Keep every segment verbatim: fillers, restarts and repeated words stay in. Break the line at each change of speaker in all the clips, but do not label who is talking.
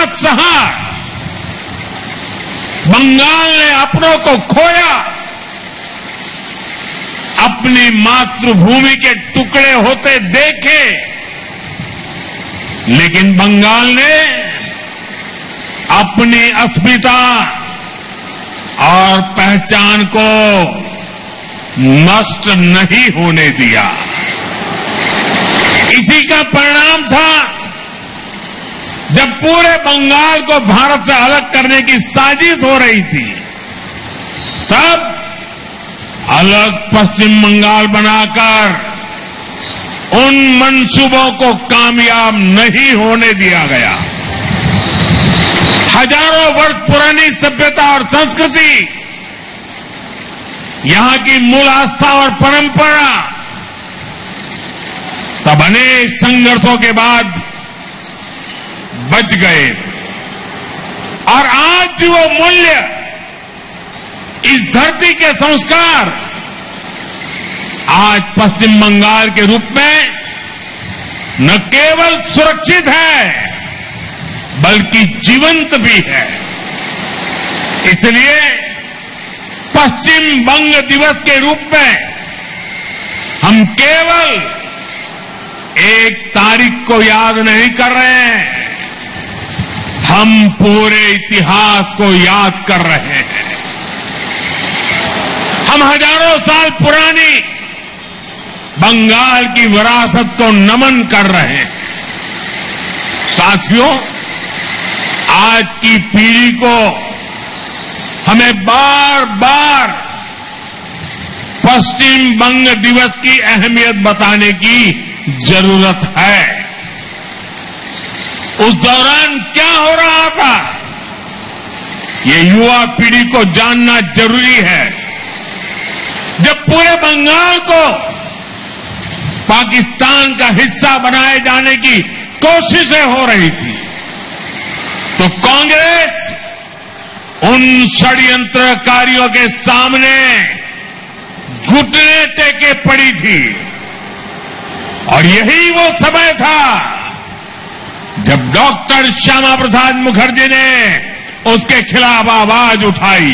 मेघनाद सहा, बंगाल ने अपनों को खोया, अपनी मातृभूमि के टुकड़े होते देखे, लेकिन बंगाल ने अपनी अस्मिता और पहचान को नष्ट नहीं होने दिया। इसी का परिणाम था जब पूरे बंगाल को भारत से अलग करने की साजिश हो रही थी, तब अलग पश्चिम बंगाल बनाकर उन मंसूबों को कामयाब नहीं होने दिया गया। हजारों वर्ष पुरानी सभ्यता और संस्कृति, यहां की मूल आस्था और परंपरा तब अनेक संघर्षों के बाद बच गए थे। और आज भी वो मूल्य, इस धरती के संस्कार आज पश्चिम बंगाल के रूप में न केवल सुरक्षित है बल्कि जीवंत भी है। इसलिए पश्चिम बंग दिवस के रूप में हम केवल एक तारीख को याद नहीं कर रहे हैं, हम पूरे इतिहास को याद कर रहे हैं। हम हजारों साल पुरानी बंगाल की विरासत को नमन कर रहे हैं। साथियों, आज की पीढ़ी को हमें बार बार पश्चिम बंग दिवस की अहमियत बताने की जरूरत है। उस दौरान क्या हो रहा था, ये युवा पीढ़ी को जानना जरूरी है। जब पूरे बंगाल को पाकिस्तान का हिस्सा बनाए जाने की कोशिशें हो रही थी, तो कांग्रेस उन षड्यंत्रकारियों के सामने घुटने टेके पड़ी थी। और यही वो समय था जब डॉक्टर श्यामा प्रसाद मुखर्जी ने उसके खिलाफ आवाज उठाई।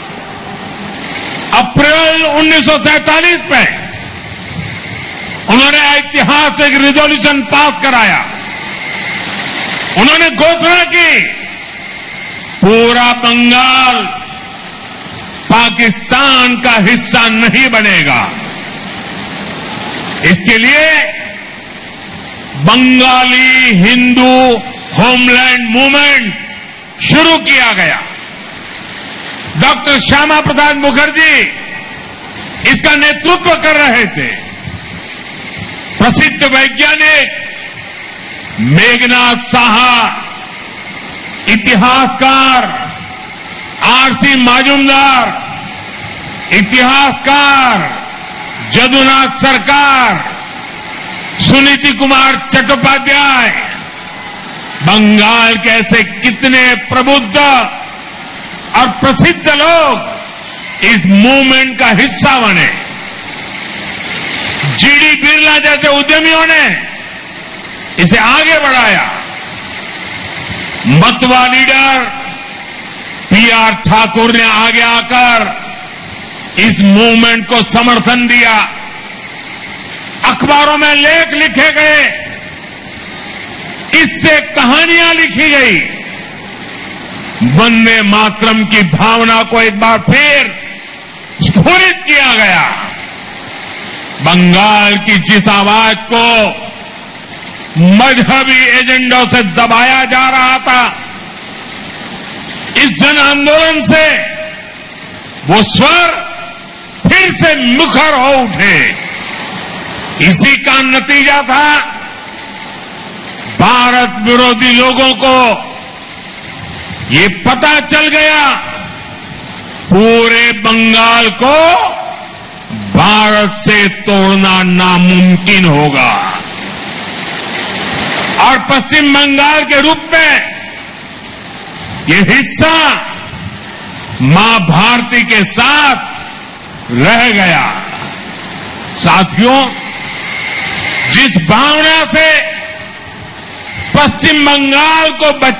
अप्रैल उन्नीस सौ सैंतालीस में उन्होंने ऐतिहासिक रिजोल्यूशन पास कराया। उन्होंने घोषणा की, पूरा बंगाल पाकिस्तान का हिस्सा नहीं बनेगा। इसके लिए बंगाली हिंदू होमलैंड मूवमेंट शुरू किया गया। डॉक्टर श्यामा प्रसाद मुखर्जी इसका नेतृत्व कर रहे थे। प्रसिद्ध वैज्ञानिक मेघनाद साहा, इतिहासकार आरसी माजुमदार, इतिहासकार जदुनाथ सरकार, सुनीति कुमार चट्टोपाध्याय, बंगाल के ऐसे कितने प्रबुद्ध और प्रसिद्ध लोग इस मूवमेंट का हिस्सा बने। जीडी बिरला जैसे उद्यमियों ने इसे आगे बढ़ाया। मतवा लीडर पीआर ठाकुर ने आगे आकर इस मूवमेंट को समर्थन दिया। अखबारों में लेख लिखे गए, इससे कहानियां लिखी गई। वंदे मातरम की भावना को एक बार फिर स्फुरित किया गया। बंगाल की जिस आवाज को मजहबी एजेंडों से दबाया जा रहा था, इस जन आंदोलन से वो स्वर फिर से मुखर हो उठे। इसी का नतीजा था भारत विरोधी लोगों को ये पता चल गया, पूरे बंगाल को भारत से तोड़ना नामुमकिन होगा। और पश्चिम बंगाल के रूप में ये हिस्सा मां भारती के साथ रह गया। साथियों, जिस भावना से पश्चिम बंगाल को